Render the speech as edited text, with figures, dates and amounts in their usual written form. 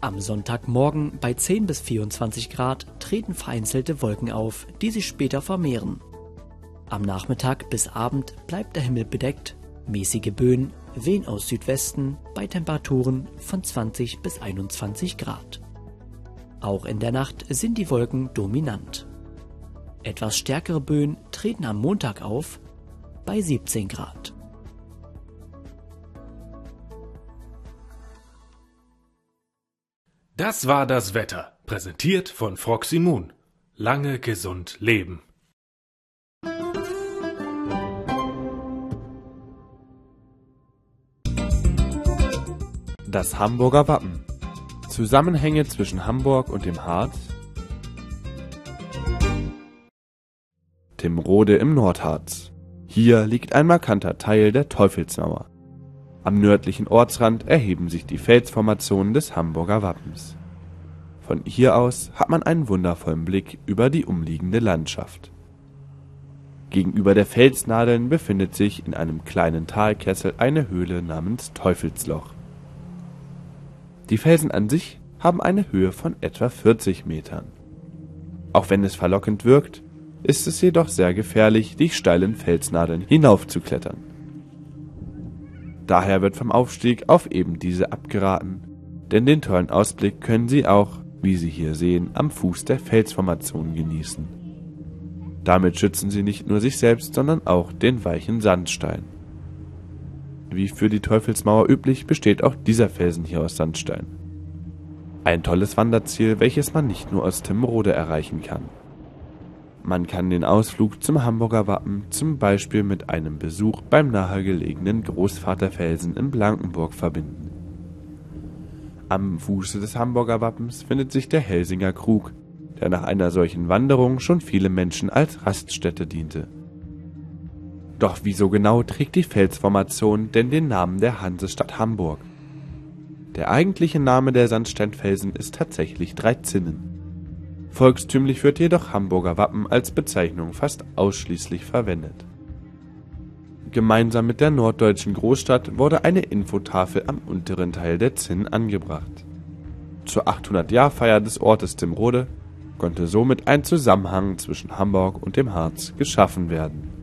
Am Sonntagmorgen bei 10 bis 24 Grad treten vereinzelte Wolken auf, die sich später vermehren. Am Nachmittag bis Abend bleibt der Himmel bedeckt, mäßige Böen wehen aus Südwesten bei Temperaturen von 20 bis 21 Grad. Auch in der Nacht sind die Wolken dominant. Etwas stärkere Böen treten am Montag auf bei 17 Grad. Das war das Wetter, präsentiert von Froximmun. Lange gesund leben. Das Hamburger Wappen. Zusammenhänge zwischen Hamburg und dem Harz. Timmrode im Nordharz. Hier liegt ein markanter Teil der Teufelsmauer. Am nördlichen Ortsrand erheben sich die Felsformationen des Hamburger Wappens. Von hier aus hat man einen wundervollen Blick über die umliegende Landschaft. Gegenüber der Felsnadeln befindet sich in einem kleinen Talkessel eine Höhle namens Teufelsloch. Die Felsen an sich haben eine Höhe von etwa 40 Metern. Auch wenn es verlockend wirkt, ist es jedoch sehr gefährlich, die steilen Felsnadeln hinaufzuklettern. Daher wird vom Aufstieg auf eben diese abgeraten, denn den tollen Ausblick können Sie auch, wie Sie hier sehen, am Fuß der Felsformation genießen. Damit schützen Sie nicht nur sich selbst, sondern auch den weichen Sandstein. Wie für die Teufelsmauer üblich, besteht auch dieser Felsen hier aus Sandstein. Ein tolles Wanderziel, welches man nicht nur aus Timmrode erreichen kann. Man kann den Ausflug zum Hamburger Wappen zum Beispiel mit einem Besuch beim nahegelegenen Großvaterfelsen in Blankenburg verbinden. Am Fuße des Hamburger Wappens findet sich der Helsinger Krug, der nach einer solchen Wanderung schon viele Menschen als Raststätte diente. Doch wieso genau trägt die Felsformation denn den Namen der Hansestadt Hamburg? Der eigentliche Name der Sandsteinfelsen ist tatsächlich Dreizinnen. Volkstümlich wird jedoch Hamburger Wappen als Bezeichnung fast ausschließlich verwendet. Gemeinsam mit der norddeutschen Großstadt wurde eine Infotafel am unteren Teil der Zinn angebracht. Zur 800-Jahr-Feier des Ortes Timmrode konnte somit ein Zusammenhang zwischen Hamburg und dem Harz geschaffen werden.